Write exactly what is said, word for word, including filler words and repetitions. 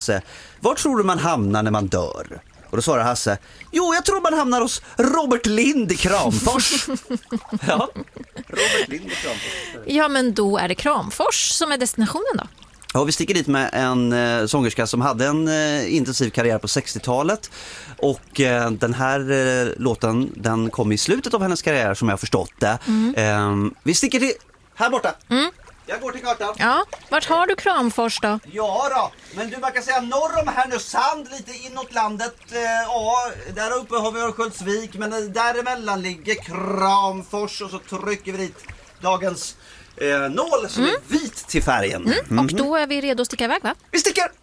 Hasse, var tror du man hamnar när man dör? Och då svarar Hasse, jo jag tror man hamnar hos Robert Lind i Kramfors. Ja, Robert Lind i Kramfors. Ja, men då är det Kramfors som är destinationen då. Ja, vi sticker dit med en eh, sångerska som hade en eh, intensiv karriär på sextiotalet. Och eh, den här eh, låten, den kom i slutet av hennes karriär som jag har förstått det. Mm. Eh, vi sticker till, här borta. Mm. Jag går till kartan. Ja, vart har du Kramfors då? Ja då, men du man kan säga norr om Härnösand, lite inåt landet. Eh, ja, där uppe har vi Örnsköldsvik, men däremellan ligger Kramfors och så trycker vi dit dagens eh, nål som mm. är vit till färgen. Mm. Mm. Och då är vi redo att sticka iväg, va? Vi sticker!